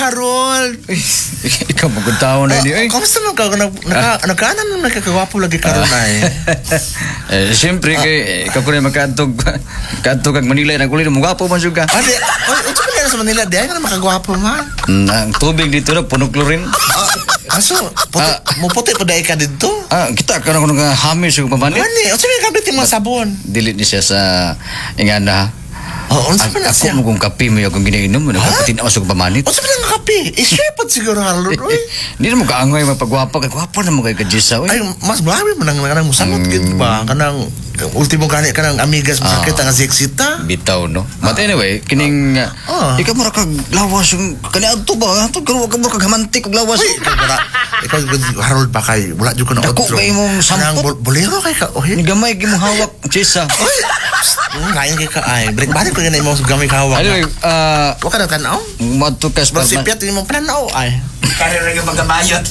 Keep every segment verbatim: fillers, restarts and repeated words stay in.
Harold. Ikaw magod tao na ini. Kamusta man ka? Nagkaanan nung nakakagwapo lagi karon ay. Eh, siyempre kay ikaw ko na magkantog kantog kag Manila naguli mo gwapo man jud ka. Ade, unsa man yan sa Manila? Di ay ka na makagwapo man. Ang tubig dito na puno chlorine. Aso, mo puti pa dai ka dito. Ah, kita ka na kuno nga hamis ug pamanit. Ani, unsa man kabit mo sabon? Dili ni siya sa ingana. Oh, unsa man na siya? Ako mo kung kape mo akong ginainom mo nakapatin ako sa pamanit. Unsa man nga kape? Isipot siguro Harold oy. Hindi mo kaangoy mapagwapo kay gwapo na mo kay Jessa oy. Ay, mas blawi man nang nang musamot gid ba kanang ultimo gani kanang amigas mo sakit ang sexita. Bitaw no. But anyway, kining ikaw mo ra kag lawas yung kani adto ba? Adto ka mo kag hamantik og lawas. Ikaw Harold ba kay wala jud ko na otro. Ako kay mong sampot. Bolero kay ka oy. Ni gamay gi mo hawak Jessa. Oy. Lain kay ka ay. Break balik ko ganay mo gamay ka hawak. Anyway, ah wa ka na tan-aw? Matukas pa. Masipyat ni mo plano ay. Kaya rin yung pagkabayot.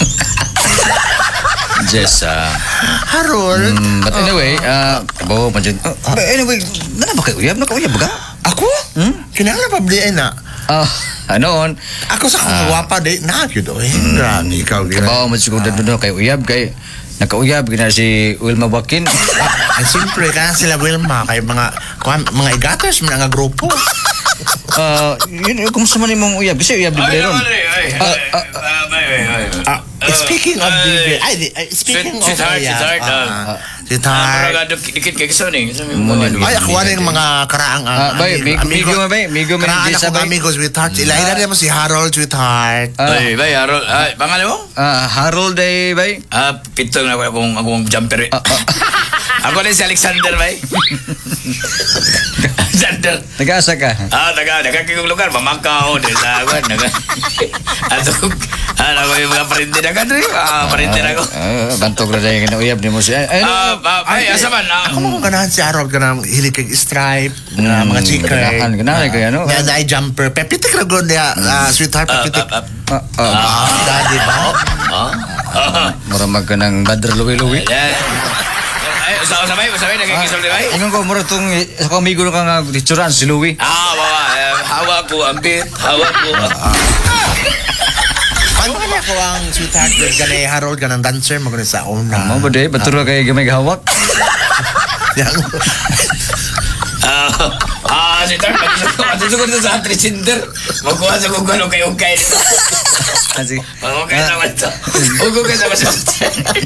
Jessa. Harold. Mm, but anyway, uh, bo, manjud. Uh, but anyway, nana ba kayo uyab? Nakauyab ba ka? Ako? Hmm? Kinahanglan pa bli na. Ah, ano? Ako sa kung wapa di na gyud oy. Grabe ikaw gyud. Kabaw man siguro dadto kay uyab kay nakauyab gina si Wilma Wakin. Ay siyempre ka sila Wilma kay mga mga igatos mga grupo. Ah, yun kumusta man imong uyab? Kasi uyab di ron. Ah, speaking of the ay speaking of sweetheart, sweetheart. Sweetheart. Para dikit kay gusto ni. Ay ako ano yung mga karaang bay, amigo mo bay, amigo mo ni Jessa bay. Amigos sweetheart. Ilaila na mo si Harold sweetheart. Ay, bay Harold. Ay, pangalan mo? Ah, Harold day bay. Ah, pitong na akong akong jumper. Ako din si Alexander bay. Alexander. Nag-asa ka? Ah, naga, nagkakigong lugar, mamangkaw, din sa awan, naga. Ato, ah, nago yung mga parinte na kadri, ah, parinte na ko. Ah, bantog na dahil kinauyab ni mo siya. Ah, ay, asa man, ah. Ako mo ganahan si Harold, ganang hilig kay stripe, mga chika. Ganahan, ganahan kay ano? Yan ay jumper, pepitik na gano'n niya, sweetheart, pepitik. Ah, ah, daddy ba? Ah, maramag ka ng badra luwi-luwi. Ay, usah-usah bay, usah bay, nagkikisol di bay. Ingon ko, mura itong sa kamigo ka nga dituran, si Louie. Ah, bawa, hawak ko, ambit, hawak ko. Paano ka ko ang sweetheart, ganay Harold, ganang dancer, magaling sa una. Mo ba day, batura kay gamay hawak? Yan. Ah, ah, si Tar, matutugod na sa Tricinder. Magkuha sa kugano kay Ugay. Kasi, Ugay naman to. Ugay naman to.